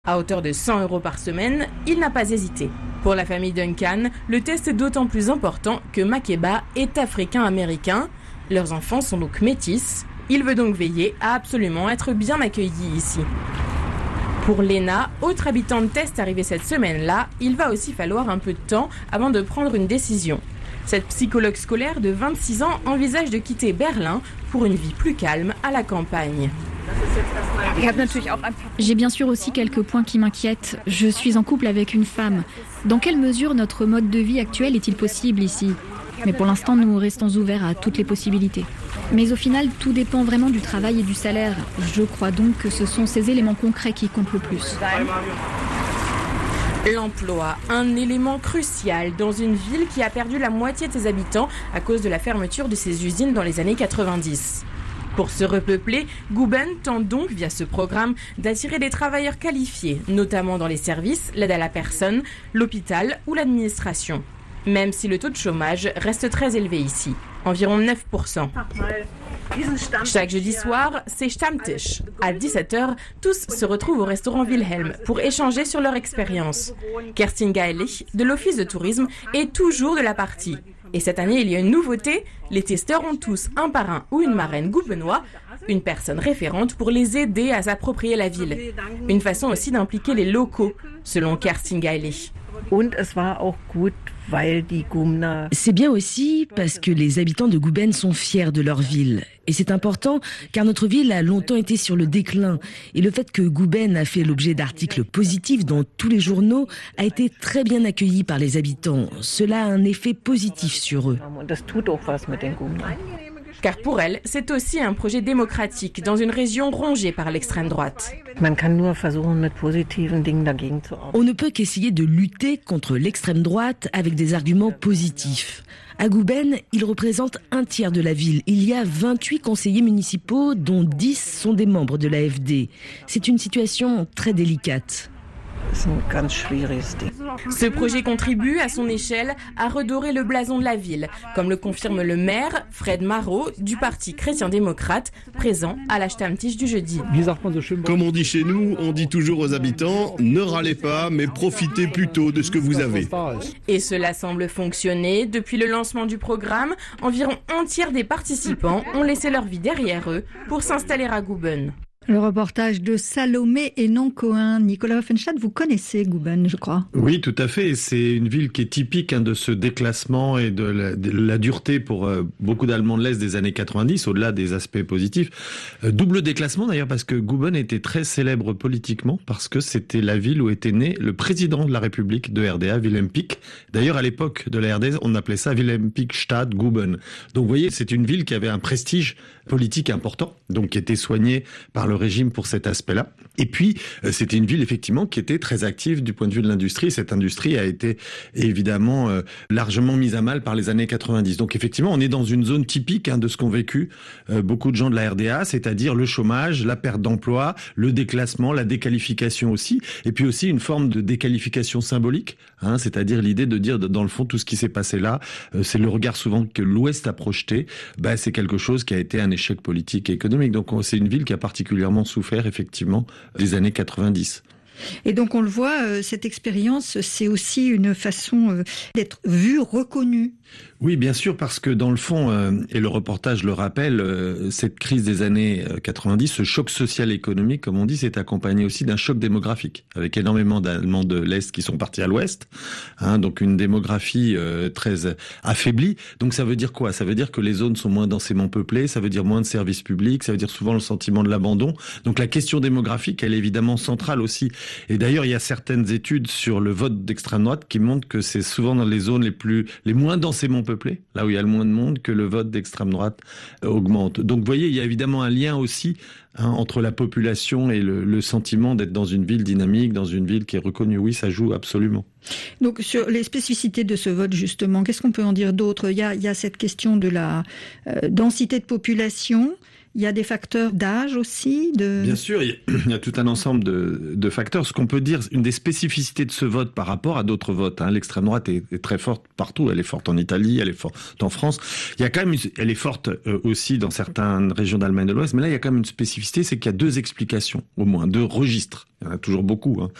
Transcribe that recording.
À hauteur de 100 € par semaine, il n'a pas hésité. Pour la famille Duncan, le test est d'autant plus important que Makeba est africain-américain. Leurs enfants sont donc métis. Il veut donc veiller à absolument être bien accueillis ici. Pour Lena, autre habitante test arrivée cette semaine-là, il va aussi falloir un peu de temps avant de prendre une décision. Cette psychologue scolaire de 26 ans envisage de quitter Berlin pour une vie plus calme à la campagne. J'ai bien sûr aussi quelques points qui m'inquiètent. Je suis en couple avec une femme. Dans quelle mesure notre mode de vie actuel est-il possible ici ? Mais pour l'instant, nous restons ouverts à toutes les possibilités. Mais au final, tout dépend vraiment du travail et du salaire. Je crois donc que ce sont ces éléments concrets qui comptent le plus. L'emploi, un élément crucial dans une ville qui a perdu la moitié de ses habitants à cause de la fermeture de ses usines dans les années 90. Pour se repeupler, Guben tente donc via ce programme d'attirer des travailleurs qualifiés, notamment dans les services, l'aide à la personne, l'hôpital ou l'administration. Même si le taux de chômage reste très élevé ici, environ 9%. Chaque jeudi soir, c'est Stammtisch. À 17h, tous se retrouvent au restaurant Wilhelm pour échanger sur leur expérience. Kerstin Gaelich, de l'Office de tourisme, est toujours de la partie. Et cette année, il y a une nouveauté, les testeurs ont tous un parrain ou une marraine goubenois, une personne référente pour les aider à s'approprier la ville. Une façon aussi d'impliquer les locaux, selon Kerstin Gaelich. C'est bien aussi parce que les habitants de Guben sont fiers de leur ville. Et c'est important car notre ville a longtemps été sur le déclin. Et le fait que Guben a fait l'objet d'articles positifs dans tous les journaux a été très bien accueilli par les habitants. Cela a un effet positif sur eux. Car pour elle, c'est aussi un projet démocratique dans une région rongée par l'extrême droite. On ne peut qu'essayer de lutter contre l'extrême droite avec des arguments positifs. À Guben, il représente un tiers de la ville. Il y a 28 conseillers municipaux, dont 10 sont des membres de l'AfD. C'est une situation très délicate. Ce projet contribue, à son échelle, à redorer le blason de la ville, comme le confirme le maire, Fred Marot, du parti chrétien-démocrate, présent à la Stammtisch du jeudi. Comme on dit chez nous, on dit toujours aux habitants, ne râlez pas, mais profitez plutôt de ce que vous avez. Et cela semble fonctionner. Depuis le lancement du programme, environ un tiers des participants ont laissé leur vie derrière eux pour s'installer à Guben. Le reportage de Salomé et non-Cohen. Nicolas Hoffenstadt, vous connaissez Guben, je crois. Oui, tout à fait. C'est une ville qui est typique de ce déclassement et de la dureté pour beaucoup d'Allemands de l'Est des années 90, au-delà des aspects positifs. Double déclassement d'ailleurs, parce que Guben était très célèbre politiquement, parce que c'était la ville où était né le président de la République de RDA, Wilhelm Pieck. D'ailleurs, à l'époque de la RDA, on appelait ça Wilhelm Pieck-Stadt Guben. Donc vous voyez, c'est une ville qui avait un prestige politique important, donc qui était soignée par le régime pour cet aspect-là. Et puis, c'était une ville, effectivement, qui était très active du point de vue de l'industrie. Cette industrie a été, évidemment, largement mise à mal par les années 90. Donc, effectivement, on est dans une zone typique de ce qu'ont vécu beaucoup de gens de la RDA, c'est-à-dire le chômage, la perte d'emploi, le déclassement, la déqualification aussi, et puis aussi une forme de déqualification symbolique, c'est-à-dire l'idée de dire, dans le fond, tout ce qui s'est passé là, c'est le regard souvent que l'Ouest a projeté, c'est quelque chose qui a été un échec politique et économique. Donc, c'est une ville qui a particulièrement souffert, effectivement, des années 90. Et donc, on le voit, cette expérience, c'est aussi une façon d'être vu, reconnu. Oui, bien sûr, parce que dans le fond, et le reportage le rappelle, cette crise des années 90, ce choc social et économique, comme on dit, s'est accompagné aussi d'un choc démographique, avec énormément d'Allemands de l'Est qui sont partis à l'Ouest, donc une démographie très affaiblie. Donc ça veut dire quoi ? Ça veut dire que les zones sont moins densément peuplées, ça veut dire moins de services publics, ça veut dire souvent le sentiment de l'abandon. Donc la question démographique, elle est évidemment centrale aussi. Et d'ailleurs, il y a certaines études sur le vote d'extrême droite qui montrent que c'est souvent dans les zones les moins densément peuplées, là où il y a le moins de monde, que le vote d'extrême droite augmente. Donc vous voyez, il y a évidemment un lien aussi entre la population et le sentiment d'être dans une ville dynamique, dans une ville qui est reconnue. Oui, ça joue absolument. Donc sur les spécificités de ce vote, justement, qu'est-ce qu'on peut en dire d'autre ? Il y a cette question de la densité de population. Il y a des facteurs d'âge aussi Bien sûr, il y a tout un ensemble de facteurs. Ce qu'on peut dire, une des spécificités de ce vote par rapport à d'autres votes, l'extrême droite est très forte partout. Elle est forte en Italie, elle est forte en France. Il y a quand même, elle est forte aussi dans certaines régions d'Allemagne de l'Ouest. Mais là, il y a quand même une spécificité, c'est qu'il y a 2 explications, au moins 2 registres. Il y en a toujours beaucoup.